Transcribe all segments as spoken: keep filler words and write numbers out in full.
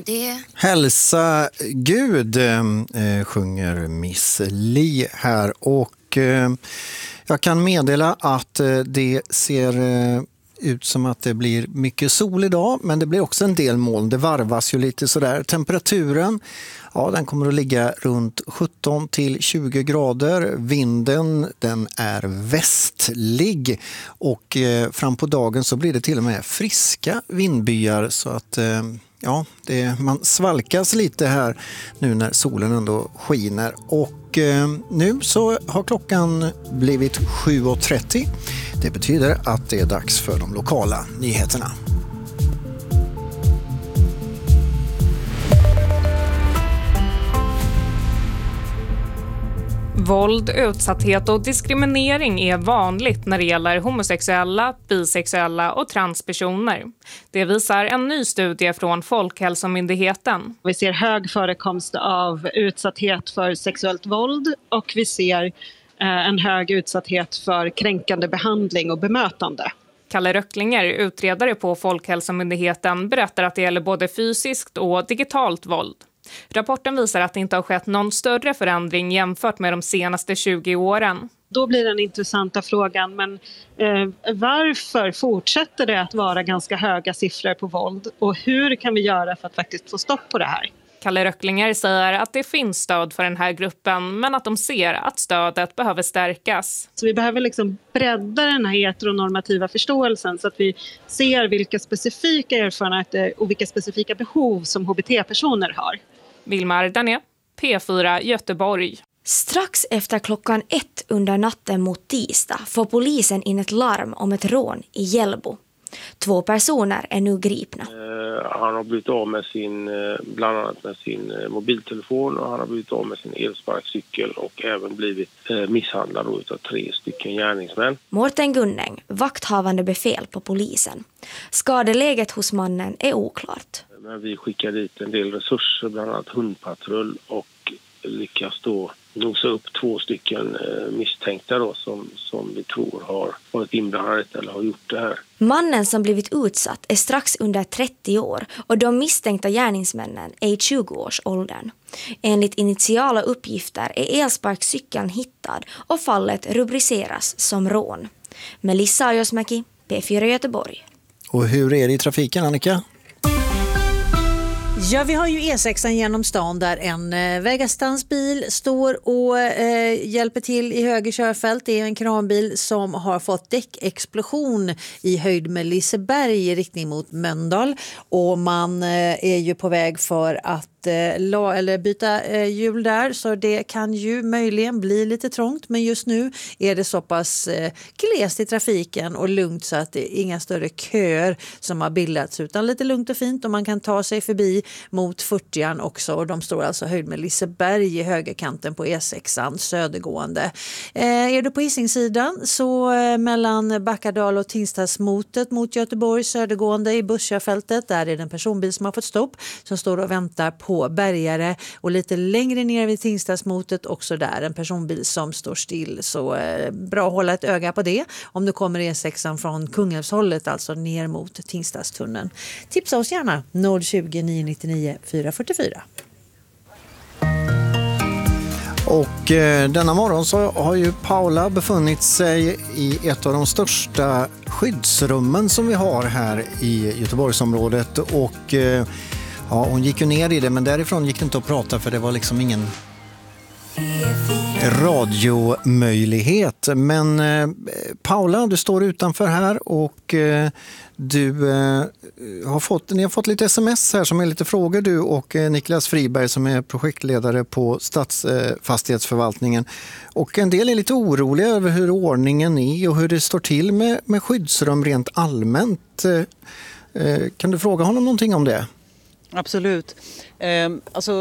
om det. Hälsa Gud, eh, sjunger Miss Li här. Och eh, jag kan meddela att eh, det ser eh, ut som att det blir mycket sol idag. Men det blir också en del moln. Det varvas ju lite sådär. Temperaturen, ja, den kommer att ligga runt sjutton till tjugo grader. Vinden, den är västlig. Och eh, fram på dagen så blir det till och med friska vindbyar. Så att eh, ja, det, man svalkas lite här nu när solen ändå skiner. Och eh, nu så har klockan blivit sju och trettio. Det betyder att det är dags för de lokala nyheterna. Våld, utsatthet och diskriminering är vanligt när det gäller homosexuella, bisexuella och transpersoner. Det visar en ny studie från Folkhälsomyndigheten. Vi ser hög förekomst av utsatthet för sexuellt våld och vi ser en hög utsatthet för kränkande behandling och bemötande. Kalle Röcklinger, utredare på Folkhälsomyndigheten, berättar att det gäller både fysiskt och digitalt våld. Rapporten visar att det inte har skett någon större förändring jämfört med de senaste tjugo åren. Då blir den intressanta frågan, men eh, varför fortsätter det att vara ganska höga siffror på våld? Och hur kan vi göra för att faktiskt få stopp på det här? Kalle Röcklinger säger att det finns stöd för den här gruppen, men att de ser att stödet behöver stärkas. Så vi behöver liksom bredda den här heteronormativa förståelsen så att vi ser vilka specifika erfarenheter och vilka specifika behov som H B T-personer har. Vilma Ardané, P fyra Göteborg. Strax efter klockan ett under natten mot tisdag får polisen in ett larm om ett rån i Hjällbo. Två personer är nu gripna. Uh, han har blivit av med sin, uh, bland annat med sin uh, mobiltelefon och han har blivit av med sin elsparkcykel och även blivit uh, misshandlad av tre stycken gärningsmän. Mårten Gunnäng, vakthavande befäl på polisen. Skadeläget hos mannen är oklart. Men vi skickar dit en del resurser, bland annat hundpatrull, och lyckas då nosa upp två stycken eh, misstänkta då, som, som vi tror har varit inblandade eller har gjort det här. Mannen som blivit utsatt är strax under trettio år och de misstänkta gärningsmännen är i tjugo-årsåldern. Enligt initiala uppgifter är elsparkcykeln hittad och fallet rubriceras som rån. Melissa Ajosmäki, P fyra Göteborg. Och hur är det i trafiken, Annika? Ja, vi har ju E sexan genom stan där en eh, vägastansbil står och eh, hjälper till i höger körfält. Det är en kranbil som har fått däckexplosion i höjd med Liseberg i riktning mot Mölndal. Och man eh, är ju på väg för att eh, la, eller byta eh, hjul där, så det kan ju möjligen bli lite trångt. Men just nu är det så pass eh, glest i trafiken och lugnt så att det är inga större köer som har bildats, utan lite lugnt och fint och man kan ta sig förbi mot fyrtioan också, och de står alltså höjd med Liseberg i högerkanten på E sexan södergående. Eh, är du på Hisingssidan så eh, mellan Backadal och Tingstadsmotet mot Göteborg södergående i busskörfältet, där är det en personbil som har fått stopp som står och väntar på bärgare, och lite längre ner vid Tingstadsmotet också där en personbil som står still, så eh, bra att hålla ett öga på det om du kommer E sexan från Kungälvshållet, alltså ner mot Tingstadstunneln. Tipsa oss gärna noll tjugo nio nittionio fyra fyrtiofyra. Och eh, denna morgon så har ju Paula befunnit sig i ett av de största skyddsrummen som vi har här i Göteborgsområdet, och eh, ja, hon gick ju ner i det, men därifrån gick det inte att prata för det var liksom ingen radiomöjlighet. Men eh, Paula, du står utanför här och eh, du eh, har fått, ni har fått lite sms här som är lite frågor, du och eh, Niklas Friberg som är projektledare på Stadsfastighetsförvaltningen. Och en del är lite oroliga över hur ordningen är och hur det står till med, med skyddsrum rent allmänt. Eh, kan du fråga honom någonting om det? Absolut. Eh, alltså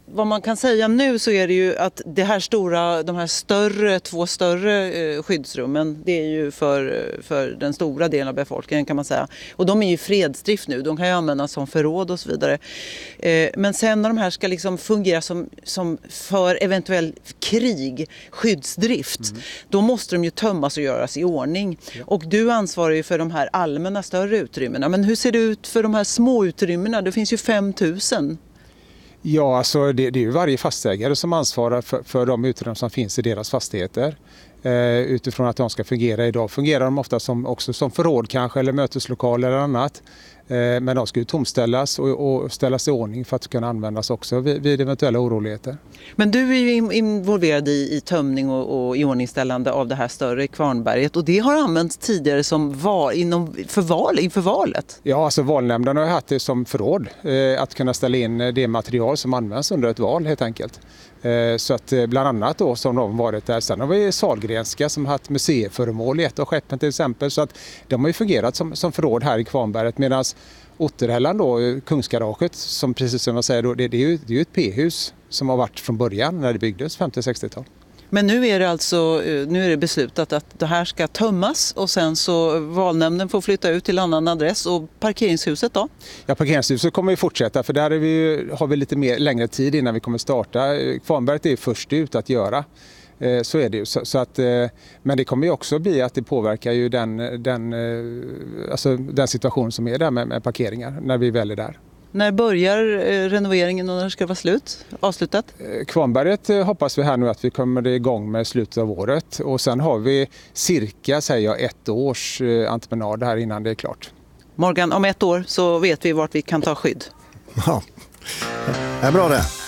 vad man kan säga nu så är det ju att det här stora, de här större, två större eh, skyddsrummen, det är ju för, för den stora delen av befolkningen kan man säga. Och de är ju fredsdrift nu, de kan ju användas som förråd och så vidare. Eh, men sen när de här ska liksom fungera som, som för eventuell krig, skyddsdrift, mm. då måste de ju tömmas och göras i ordning. Ja. Och du ansvarar ju för de här allmänna större utrymmena. Men hur ser det ut för de här små utrymmena? Det finns ju fem tusen. Ja, alltså det, det är ju varje fastighetsägare som ansvarar för, för de utrymmen som finns i deras fastigheter. Eh, utifrån att de ska fungera idag fungerar de ofta som, också som förråd kanske eller möteslokaler eller annat. Eh, men de ska ju tomställas och, och ställas i ordning för att kunna användas också vid, vid eventuella oroligheter. Men du är ju involverad i, i tömning och, och iordningställande av det här större Kvarnberget och det har använts tidigare som val, inom, för val, inför valet. Ja, alltså valnämnden har haft det som förråd eh, att kunna ställa in det material som används under ett val helt enkelt. Eh, så att eh, bland annat då som de varit där. Sen har vi Sahlgrenska som har hatt museiföremål i ett av skeppen till exempel. Så att de har ju fungerat som, som förråd här i Kvarnberget medan Otterhällan då, Kungsgaraget, som precis som jag säger då, det, det är ju det är ett P-hus som har varit från början när det byggdes femtio-sextiotal. Men nu är det alltså nu är det beslutat att det här ska tömmas och sen så valnämnden får flytta ut till annan adress och parkeringshuset då? Ja, parkeringshuset kommer vi fortsätta för där är vi, har vi lite mer längre tid innan vi kommer starta. Kvarnberget är först ut att göra. Så är det ju. Så, så att, men det kommer ju också bli att det påverkar ju den, den, alltså den situation som är där med, med parkeringar när vi väl är där. När börjar renoveringen och när ska det vara slut? Avslutat? Kvarnberget hoppas vi här nu att vi kommer igång med slutet av året och sen har vi cirka säger jag, ett års entreprenad här innan det är klart. Morgan, om ett år så vet vi vart vi kan ta skydd. Ja, det är bra det.